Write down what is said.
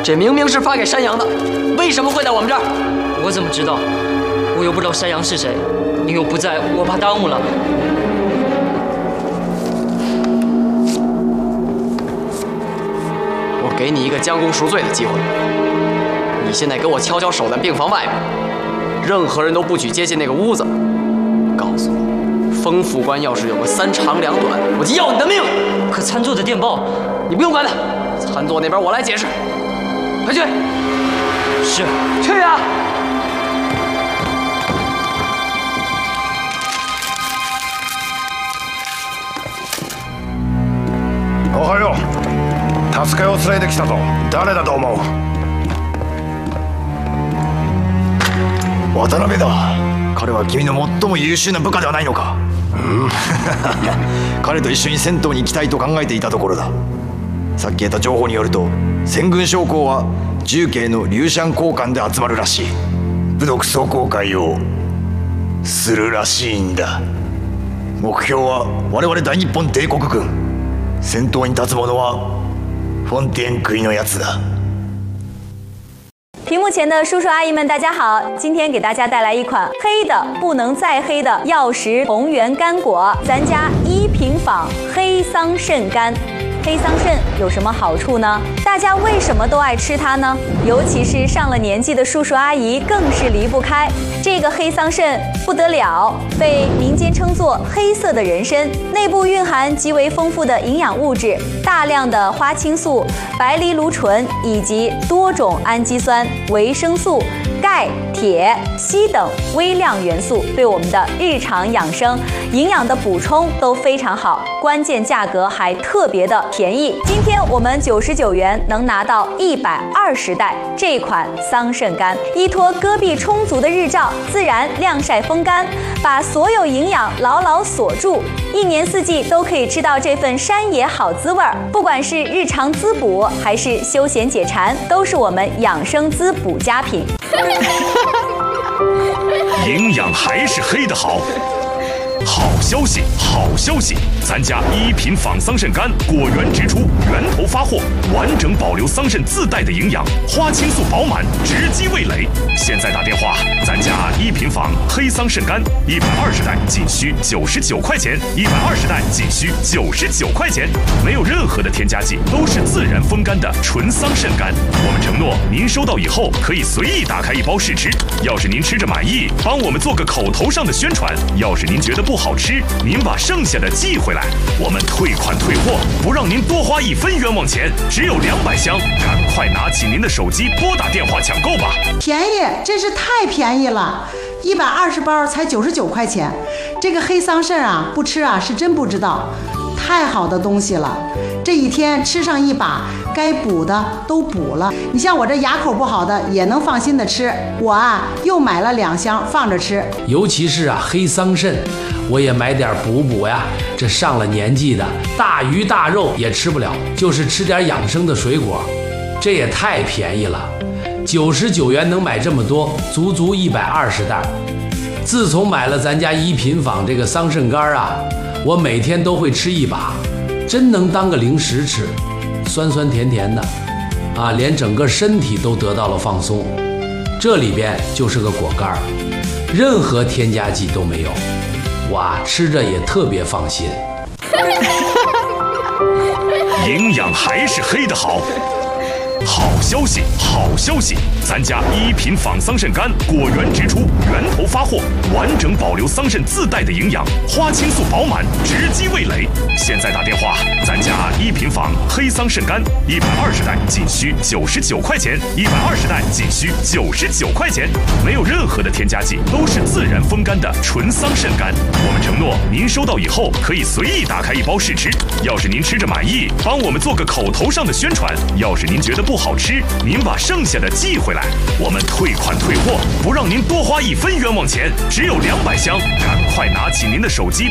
这明明是发给山羊的，为什么会在我们这儿？ 我怎么知道？我又不知道山羊是谁，你又不在，我怕耽误了。 我给你一个将功赎罪的机会，你现在给我悄悄守在病房外面，任何人都不许接近那个屋子。告诉你，封副官要是有个3长2短，我就要你的命！ 可参座的电报， 你不用管他，参座那边我来解释。快去！ 是， 去啊！ おはよう。助けを連れてきたぞ。誰だと思う？渡辺だ。彼は君の最も優秀な部下ではないのか？彼と一緒に銭湯に行きたいと考えていたところだ。さっき得た情報によると、戦軍将校は重慶の龍山公館で集まるらしい。武毒壮行会をするらしいんだ。目標は我々大日本帝国軍。先頭に立つ者はフォンテンクイのやつだ。 屏幕前的叔叔阿姨们，大家好！今天给大家带来一款黑的不能再黑的药食同源干果，咱家1平坊黑桑葚干。黑桑葚有什么好处呢？大家为什么都爱吃它呢？尤其是上了年纪的叔叔阿姨更是离不开。这个黑桑葚不得了，被民间称作黑色的人参，内部蕴含极为丰富的营养物质，大量的花青素、白藜芦醇以及多种氨基酸、维生素、钙、铁、硒等微量元素，对我们的日常养生、营养的补充都非常好，关键价格还特别的便宜。今天我们99元能拿到120袋这款桑葚干，依托戈壁充足的日照，自然晾晒风干，把所有营养牢牢锁住，一年四季都可以吃到这份山野好滋味儿。不管是日常滋补还是休闲解馋，都是我们养生滋补佳品。 营养还是黑的好。好消息，好消息！咱家1品坊桑葚干果园直出，源头发货，完整保留桑葚自带的营养，花青素饱满，直击味蕾。现在打电话，咱家1品坊黑桑葚干120袋仅需99块钱，120袋仅需99块钱，没有任何的添加剂，都是自然风干的纯桑葚干。我们承诺，您收到以后可以随意打开一包试吃。要是您吃着满意，帮我们做个口头上的宣传；要是您觉得不好吃，您把剩下的寄回来，我们退款退货，不让您多花1分冤枉钱，只有200箱，赶快拿起您的手机拨打电话抢购吧！ 便宜，真是太便宜了，120包才99块钱。这个黑桑葚啊，不吃啊是真不知道，太好的东西了。这一天吃上一把，该补的都补了。你像我这牙口不好的也能放心的吃，我啊又买了2箱放着吃。 尤其是啊黑桑葚，我也买点补补呀。这上了年纪的，大鱼大肉也吃不了，就是吃点养生的水果，这也太便宜了。99元能买这么多，足足120袋。自从买了咱家1品坊这个桑葚干啊，我每天都会吃一把，真能当个零食吃，酸酸甜甜的啊，连整个身体都得到了放松。这里边就是个果干，任何添加剂都没有，哇，吃着也特别放心。 营养还是黑的好。好消息，好消息！咱家1品坊桑葚干果园直出，源头发货，完整保留桑葚自带的营养，花青素饱满，直击味蕾。现在打电话，咱家1品坊黑桑葚干120袋仅需99块钱，120袋仅需99块钱，没有任何的添加剂，都是自然风干的纯桑葚干。我们承诺，您收到以后可以随意打开一包试吃。要是您吃着满意，帮我们做个口头上的宣传；要是您觉得不好吃，您把剩下的寄回来，我们退款退货，不让您多花1分冤枉钱，只有200箱，赶快拿起您的手机